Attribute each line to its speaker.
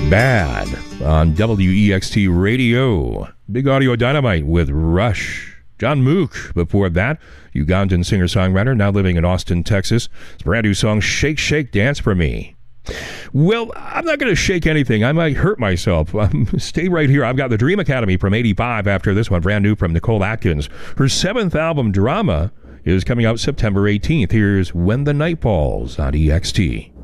Speaker 1: Bad on WEXT Radio. Big Audio Dynamite with Rush. John Mook before that, Ugandan singer-songwriter, now living in Austin, Texas. It's a brand new song, Shake, Shake, Dance For Me. Well, I'm not going to shake anything. I might hurt myself. Stay right here. I've got the Dream Academy from 85 after this one, brand new from Nicole Atkins. Her 7th album, Drama, is coming out September 18th. Here's When the Night Falls on EXT.